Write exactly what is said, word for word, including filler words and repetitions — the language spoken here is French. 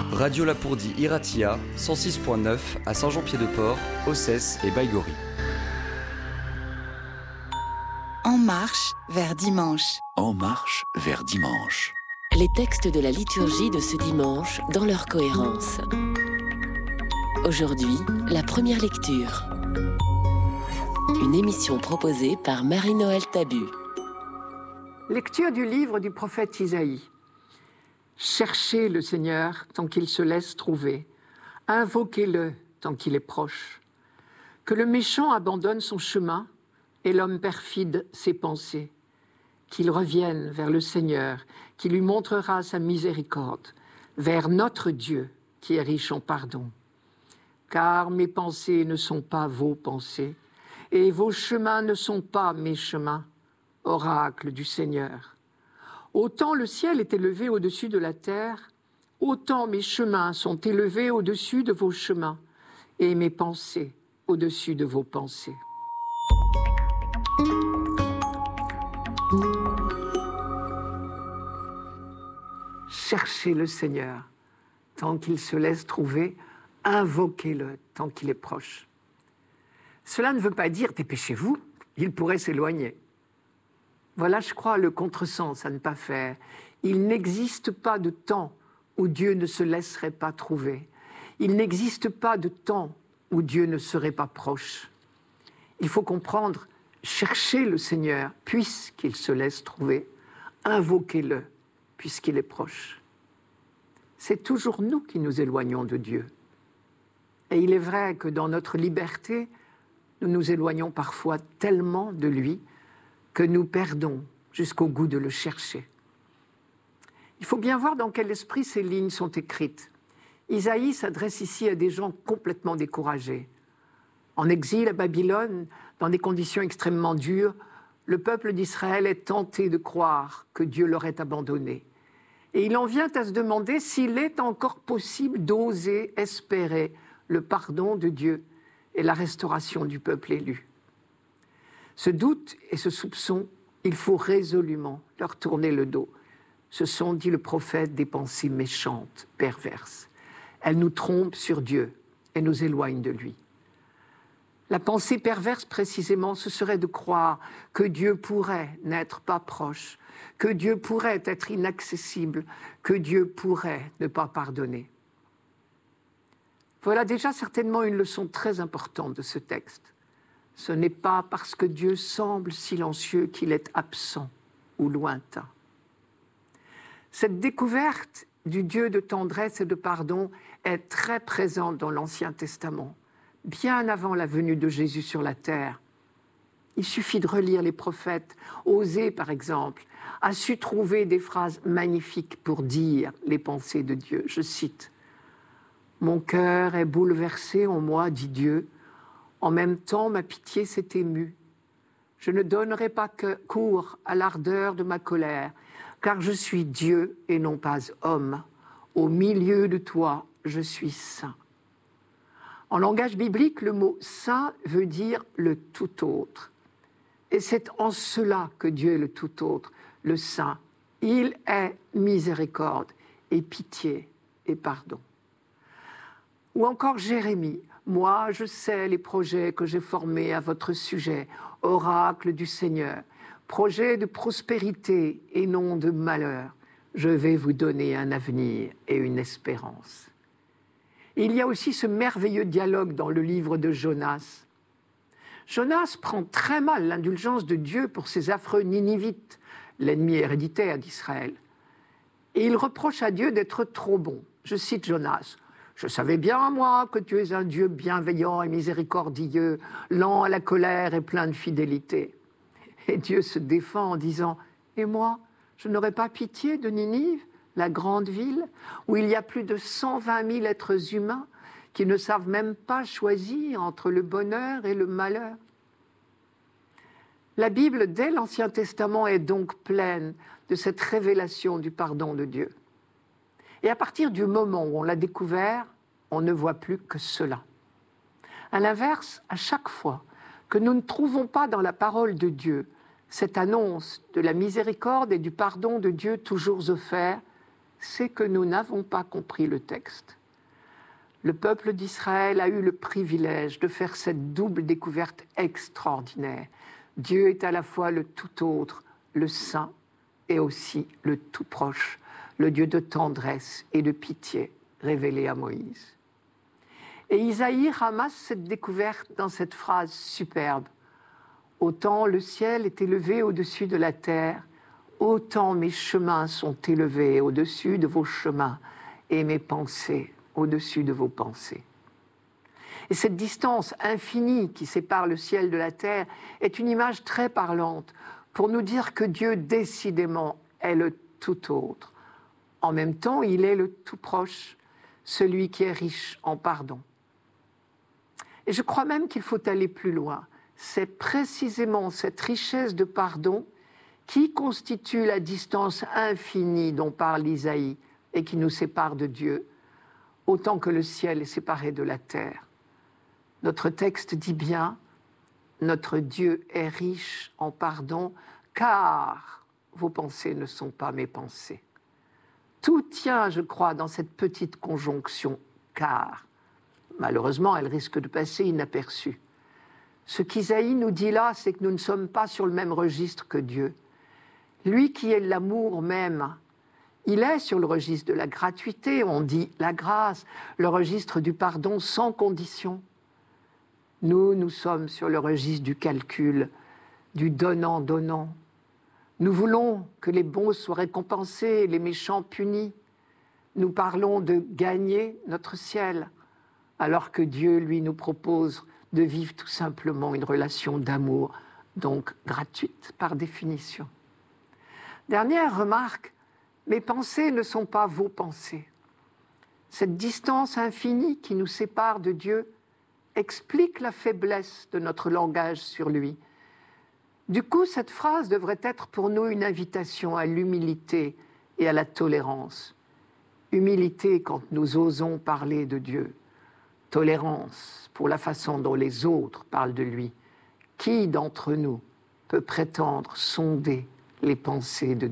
Radio Lapourdie Iratia, cent six point neuf à Saint-Jean-Pied-de-Port, Ossès et Baïgorry. En marche vers dimanche. En marche vers dimanche. Les textes de la liturgie de ce dimanche dans leur cohérence. Aujourd'hui, la première lecture. Une émission proposée par Marie-Noël Tabu. Lecture du livre du prophète Isaïe. Cherchez le Seigneur tant qu'il se laisse trouver. Invoquez-le tant qu'il est proche. Que le méchant abandonne son chemin et l'homme perfide ses pensées. Qu'il revienne vers le Seigneur, qui lui montrera sa miséricorde, vers notre Dieu qui est riche en pardon. Car mes pensées ne sont pas vos pensées, et vos chemins ne sont pas mes chemins, oracle du Seigneur. Autant le ciel est élevé au-dessus de la terre, autant mes chemins sont élevés au-dessus de vos chemins, et mes pensées au-dessus de vos pensées. Cherchez le Seigneur tant qu'il se laisse trouver, invoquez-le tant qu'il est proche. Cela ne veut pas dire dépêchez-vous, il pourrait s'éloigner. Voilà, je crois, le contresens à ne pas faire. Il n'existe pas de temps où Dieu ne se laisserait pas trouver. Il n'existe pas de temps où Dieu ne serait pas proche. Il faut comprendre, cherchez le Seigneur puisqu'il se laisse trouver, invoquez-le puisqu'il est proche. C'est toujours nous qui nous éloignons de Dieu. Et il est vrai que dans notre liberté, nous nous éloignons parfois tellement de lui que nous perdons jusqu'au goût de le chercher. Il faut bien voir dans quel esprit ces lignes sont écrites. Isaïe s'adresse ici à des gens complètement découragés. En exil à Babylone, dans des conditions extrêmement dures, le peuple d'Israël est tenté de croire que Dieu l'aurait abandonné. Et il en vient à se demander s'il est encore possible d'oser espérer le pardon de Dieu et la restauration du peuple élu. Ce doute et ce soupçon, il faut résolument leur tourner le dos. Ce sont, dit le prophète, des pensées méchantes, perverses. Elles nous trompent sur Dieu et nous éloignent de lui. La pensée perverse, précisément, ce serait de croire que Dieu pourrait n'être pas proche, que Dieu pourrait être inaccessible, que Dieu pourrait ne pas pardonner. Voilà déjà certainement une leçon très importante de ce texte. Ce n'est pas parce que Dieu semble silencieux qu'il est absent ou lointain. Cette découverte du Dieu de tendresse et de pardon est très présente dans l'Ancien Testament, bien avant la venue de Jésus sur la terre. Il suffit de relire les prophètes. Osée, par exemple, a su trouver des phrases magnifiques pour dire les pensées de Dieu. Je cite « Mon cœur est bouleversé en moi, dit Dieu. En même temps, ma pitié s'est émue. Je ne donnerai pas que cours à l'ardeur de ma colère, car je suis Dieu et non pas homme. Au milieu de toi, je suis saint. » En langage biblique, le mot « saint » veut dire le tout autre. Et c'est en cela que Dieu est le tout autre, le saint. Il est miséricorde et pitié et pardon. Ou encore Jérémie. « Moi, je sais les projets que j'ai formés à votre sujet, oracle du Seigneur, projets de prospérité et non de malheur. Je vais vous donner un avenir et une espérance. » Il y a aussi ce merveilleux dialogue dans le livre de Jonas. Jonas prend très mal l'indulgence de Dieu pour ses affreux Ninivites, l'ennemi héréditaire d'Israël. Et il reproche à Dieu d'être trop bon. Je cite Jonas. « Je savais bien, moi, que tu es un Dieu bienveillant et miséricordieux, lent à la colère et plein de fidélité. » Et Dieu se défend en disant « Et moi, je n'aurais pas pitié de Ninive, la grande ville, où il y a plus de cent vingt mille êtres humains qui ne savent même pas choisir entre le bonheur et le malheur. » La Bible, dès l'Ancien Testament, est donc pleine de cette révélation du pardon de Dieu. Et à partir du moment où on l'a découvert, on ne voit plus que cela. À l'inverse, à chaque fois que nous ne trouvons pas dans la parole de Dieu cette annonce de la miséricorde et du pardon de Dieu toujours offert, c'est que nous n'avons pas compris le texte. Le peuple d'Israël a eu le privilège de faire cette double découverte extraordinaire. Dieu est à la fois le tout autre, le saint, et aussi le tout proche, le Dieu de tendresse et de pitié révélé à Moïse. Et Isaïe ramasse cette découverte dans cette phrase superbe. « Autant le ciel est élevé au-dessus de la terre, autant mes chemins sont élevés au-dessus de vos chemins et mes pensées au-dessus de vos pensées. » Et cette distance infinie qui sépare le ciel de la terre est une image très parlante pour nous dire que Dieu, décidément, est le tout autre. En même temps, il est le tout proche, celui qui est riche en pardon. Et je crois même qu'il faut aller plus loin. C'est précisément cette richesse de pardon qui constitue la distance infinie dont parle Isaïe et qui nous sépare de Dieu, autant que le ciel est séparé de la terre. Notre texte dit bien « Notre Dieu est riche en pardon, car vos pensées ne sont pas mes pensées. » Tout tient, je crois, dans cette petite conjonction « car ». Malheureusement, elle risque de passer inaperçue. Ce qu'Isaïe nous dit là, c'est que nous ne sommes pas sur le même registre que Dieu. Lui qui est l'amour même, il est sur le registre de la gratuité, on dit la grâce, le registre du pardon sans condition. Nous, nous sommes sur le registre du calcul, du donnant-donnant. Nous voulons que les bons soient récompensés, les méchants punis. Nous parlons de gagner notre ciel, alors que Dieu, lui, nous propose de vivre tout simplement une relation d'amour, donc gratuite par définition. Dernière remarque, mes pensées ne sont pas vos pensées. Cette distance infinie qui nous sépare de Dieu explique la faiblesse de notre langage sur lui. Du coup, cette phrase devrait être pour nous une invitation à l'humilité et à la tolérance. Humilité quand nous osons parler de Dieu. Tolérance pour la façon dont les autres parlent de lui. Qui d'entre nous peut prétendre sonder les pensées de Dieu ?